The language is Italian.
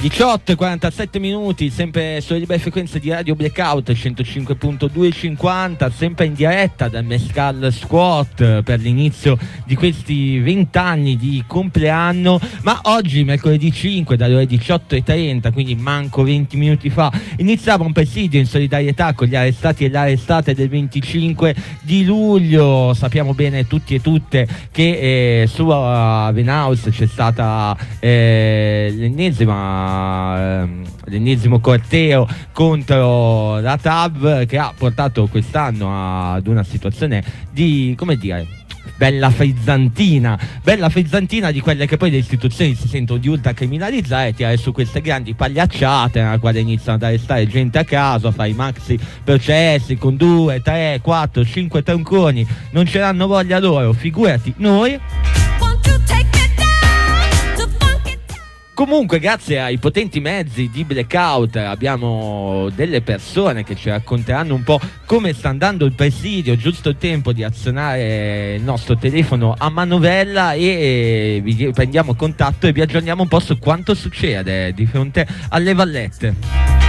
18:47 minuti, sempre sulle libere frequenze di Radio Blackout 105.250, sempre in diretta dal Mescal Squat per l'inizio di questi 20 anni di compleanno. Ma oggi, mercoledì 5, dalle ore 18:30, quindi manco 20 minuti fa, iniziava un presidio in solidarietà con gli arrestati e le arrestate del 25 di luglio. Sappiamo bene tutti e tutte che su Venaus c'è stata l'ennesimo corteo contro la TAV, che ha portato quest'anno ad una situazione di, come dire, bella frizzantina di quelle che poi le istituzioni si sentono di ultracriminalizzare e tirare su queste grandi pagliacciate nella quale iniziano ad arrestare gente a caso, a fare i maxi processi con 2, 3, 4, 5 tronconi. Non ce l'hanno voglia loro, figurati noi. Comunque, grazie ai potenti mezzi di Blackout abbiamo delle persone che ci racconteranno un po' come sta andando il presidio, giusto il tempo di azionare il nostro telefono a manovella e vi prendiamo contatto e vi aggiorniamo un po' su quanto succede di fronte alle vallette.